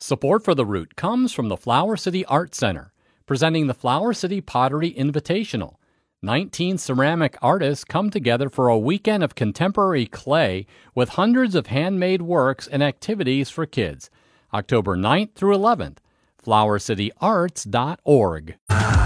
Support for the route comes from the Flower City Art Center, presenting the Flower City Pottery Invitational. 19 ceramic artists come together for a weekend of contemporary clay with hundreds of handmade works and activities for kids. October 9th through 11th, flowercityarts.org.